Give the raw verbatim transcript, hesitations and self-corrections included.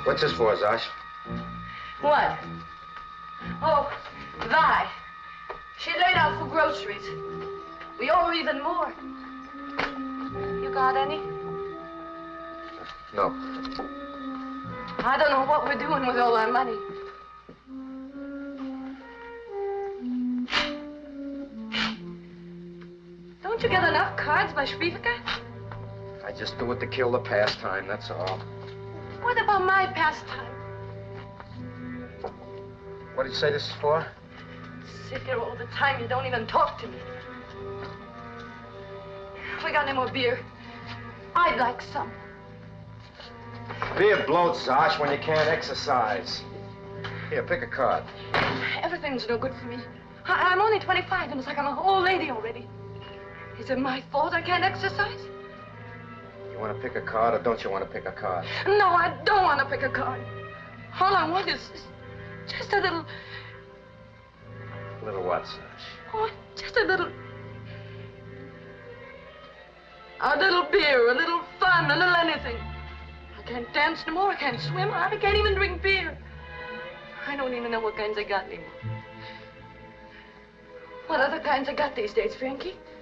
What's this for, Zosh? What? Oh, Vi. She laid out for groceries. We owe her even more. You got any? No. I don't know what we're doing with all our money. Don't you get enough cards by Shvivka? I just do it to kill the pastime, that's all. What about my pastime? What did you say this is for? Sit here all the time. You don't even talk to me. We got any more beer? I'd like some. Beer bloats, Zosh, when you can't exercise. Here, pick a card. Everything's no good for me. I I'm only twenty-five, and it's like I'm an old lady already. Is it my fault I can't exercise? You want to pick a card, or don't you want to pick a card? No, I don't want to pick a card. All I want is just a little... Little what, Zosh? Oh, just a little... A little beer, a little fun, a little anything. I can't dance no more, I can't swim, I can't even drink beer. I don't even know what kinds I got anymore. What other kinds I got these days, Frankie?